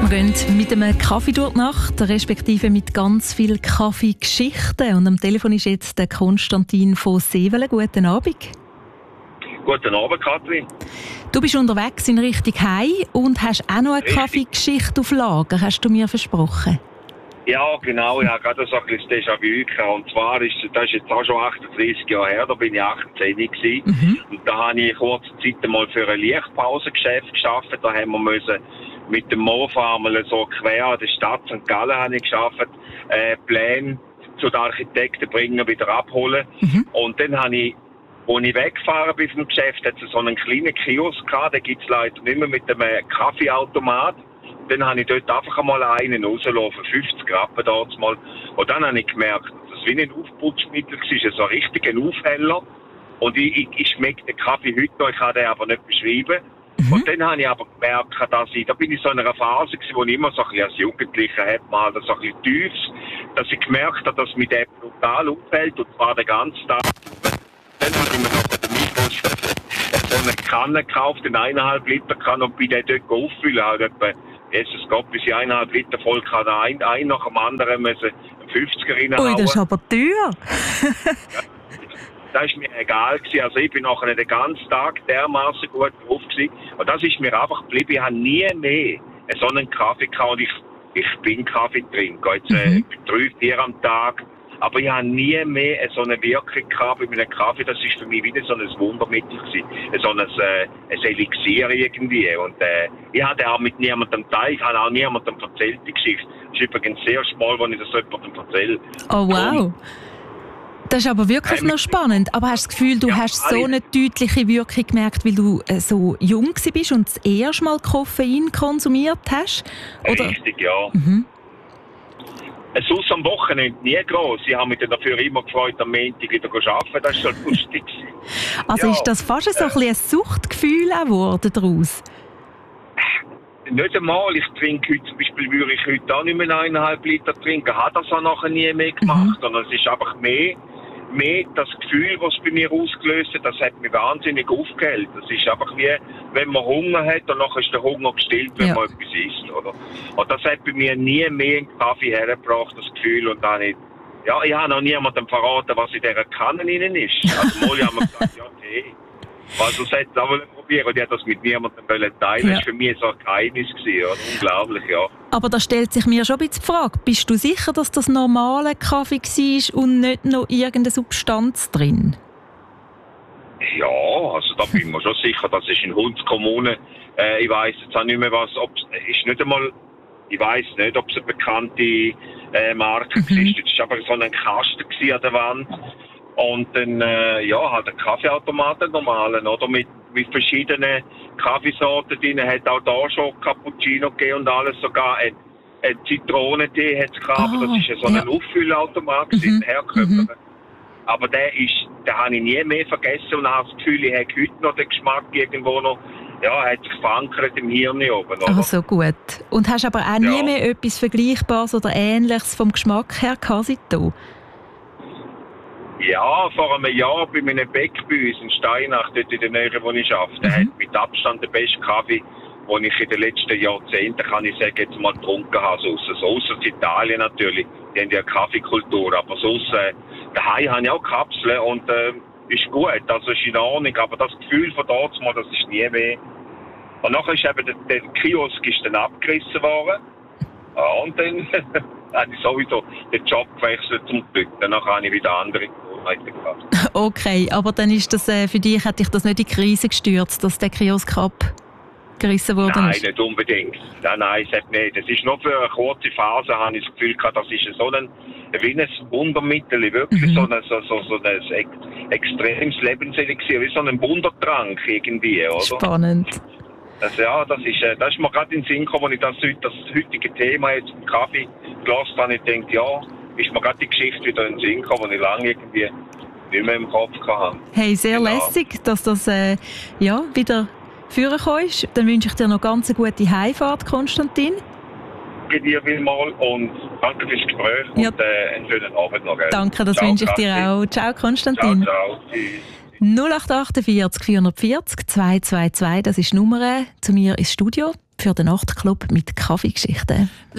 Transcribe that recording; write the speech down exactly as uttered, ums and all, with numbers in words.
Wir gehen mit einem Kaffee durch die Nacht, respektive mit ganz vielen Kaffeegeschichten. Und am Telefon ist jetzt der Konstantin von Sevelen. Guten Abend. Guten Abend, Kathrin. Du bist unterwegs in Richtung Heim und hast auch noch eine Kaffeegeschichte auf Lager, hast du mir versprochen. Ja, genau. Ich habe gerade so ein bisschen Déjà-vu gehabt. Und zwar ist das ist jetzt auch schon achtunddreißig Jahre her, da bin ich achtzehn gewesen. Mhm. Und da habe ich kurze Zeit einmal für ein Lichtpausengeschäft gearbeitet. Da haben wir müssen mit dem Mofa mal so quer an der Stadt Sankt Gallen habe ich geschafft, äh, Pläne zu den Architekten bringen, wieder abholen. Mhm. Und dann habe ich, als ich weggefahren bin vom Geschäft, hat es so einen kleinen Kiosk gehabt, den gibt es leider nicht mehr, mit einem Kaffeeautomat. Dann habe ich dort einfach einmal einen rauslaufen, fünfzig Rappen dort mal. Und dann habe ich gemerkt, dass es wie ein Aufputschmittel war, so richtig ein Aufheller. Und ich, ich, ich schmecke den Kaffee heute noch, ich kann den aber nicht beschreiben. Mhm. Und dann habe ich aber gemerkt, dass ich, da bin ich so in einer Phase gewesen, wo ich immer so ein bisschen als Jugendlicher hat, mal so ein bisschen tiefs, dass ich gemerkt habe, dass mich der brutal auffällt, und zwar den ganzen Tag. Dann habe ich mir noch bei der Migros so eine Kanne gekauft, eine eineinhalb Liter Kanne, und bin dann dort auffüllen, halt etwa, Jesus Gott, bis ich eineinhalb Liter voll kann, ein, ein nach dem anderen müssen fünfziger reinhauen. Ui, das ist aber teuer. Ja, das war mir egal gewesen. Also ich bin nachher den ganzen Tag dermaßen gut drauf gewesen. Und das ist mir einfach geblieben. Ich habe nie mehr so einen Kaffee gehabt. Und ich, ich bin Kaffeetrinker. Jetzt äh, mhm. drei, vier am Tag. Aber ich habe nie mehr so eine Wirkung gehabt bei meinem Kaffee. Das ist für mich wieder so ein Wundermittel gewesen. So ein, äh, ein Elixier irgendwie. Und äh, ich hatte auch mit niemandem teilt. Ich habe auch niemandem erzählt, die Geschichte. Das ist übrigens sehr schmal, wenn ich das jemandem erzähle. Oh wow. Und das ist aber wirklich ähm, noch spannend. Aber hast du das Gefühl, du ja, hast so eine deutliche Wirkung gemerkt, weil du äh, so jung bist und das erste Mal Koffein konsumiert hast? Oder? Richtig, ja. Mhm. Sonst am Wochenende nie gross. Ich habe mich dann dafür immer gefreut, am Montag wieder zu arbeiten. Das war schon lustig. Also ja, ist das fast so ein, bisschen ein Suchtgefühl geworden daraus? Nicht einmal. Ich trinke heute, zum Beispiel würde ich heute auch nicht mehr eineinhalb Liter trinken. Ich habe das auch nachher nie mehr gemacht. Mhm. Sondern es ist einfach mehr, mehr das Gefühl, das es bei mir ausgelöst hat, das hat mich wahnsinnig aufgehellt. Das ist einfach wie, wenn man Hunger hat, und nachher ist der Hunger gestillt, wenn ja. man etwas isst. Oder? Und das hat bei mir nie mehr einen Kaffee hergebracht, das Gefühl. Und dann nicht, ja, ich habe noch niemandem verraten, was in dieser Kanne drin ist. Also mal haben wir gesagt, ja, Tee. Also das hätte ich auch probieren, und ich wollte das mit niemandem teilen. Ja. Das war für mich so ein Geheimnis gewesen, oder? Unglaublich, ja. Aber da stellt sich mir schon ein bisschen die Frage, bist du sicher, dass das normale Kaffee war und nicht noch irgendeine Substanz drin? Ja, also da bin ich mir schon sicher, das ist in Hundskommunen. Äh, ich weiss jetzt auch nicht mehr, was, ob ist nicht einmal, ich weiss nicht, ob es eine bekannte äh, Marke mhm. ist. Es war aber so ein Kasten an der Wand. Und dann, äh, ja, hat ein Kaffeeautomat, einen normalen, oder? Mit, mit verschiedenen Kaffeesorten drin. Hat auch da schon Cappuccino gegeben und alles. Sogar ein, ein Zitronentee hat es gehabt. Oh, aber das ist ja so ein ja. Auffüllautomat, mhm. herkömmlich. Mhm. Aber der ist, den habe ich nie mehr vergessen und habe das Gefühl, ich habe heute noch den Geschmack irgendwo noch, ja, hat sich verankert im Hirn oben, oder? Ach so, gut. Und hast aber auch nie ja. mehr etwas Vergleichbares oder Ähnliches vom Geschmack her gehabt seitdem? Ja, vor einem Jahr bei meinem Bäck bei uns in Steinach, dort in der Nähe, wo ich arbeite, der mhm. hat mit Abstand den besten Kaffee, den ich in den letzten Jahrzehnten, kann ich sagen, jetzt mal getrunken habe. So ausser Italien natürlich, die haben ja eine Kaffeekultur, aber sonst, äh, daheim habe ich auch Kapseln und äh, ist gut, also ist in Ordnung, aber das Gefühl von dort mal, das ist nie mehr. Und nachher ist eben der, der Kiosk ist dann abgerissen worden. Ja, und dann habe ich sowieso den Job gewechselt zum Glück. Danach habe ich wieder andere Gewohnheiten gehabt. Okay, aber dann ist das äh, für dich, hat dich das nicht in die Krise gestürzt, dass der Kiosk abgerissen wurde? Nein, ist? nicht unbedingt. Nein, nein, es hat nicht. Das ist nur für eine kurze Phase, habe ich das Gefühl gehabt, das ist so ein, wie ein Wundermittel, wirklich mhm. so ein, so, so, so ein ex, extremes Lebenselixier, wie so ein Wundertrank irgendwie, oder? Spannend. Also ja, das ist, äh, das ist mir gerade in den Sinn gekommen, als ich das, das heutige Thema jetzt im Kaffee gelassen habe. Ich denke, ja, ist mir gerade die Geschichte wieder in den Sinn gekommen, die ich lange irgendwie nicht mehr im Kopf hatte. Hey, sehr genau. lässig, dass das äh, ja, wieder vorgekommen ist. Dann wünsche ich dir noch ganz eine gute Heimfahrt, Konstantin. Danke dir vielmals und danke fürs Gespräch ja. und äh, einen schönen Abend noch. Gell? Danke, das ciao, wünsche ich dir auch. Ciao, Konstantin. Ciao, ciao. Tschüss. null acht acht vier vier vierundvierzig zwei zwei zwei, das ist die Nummer zu mir ins Studio. für den Nachtclub mit Kaffeegeschichten.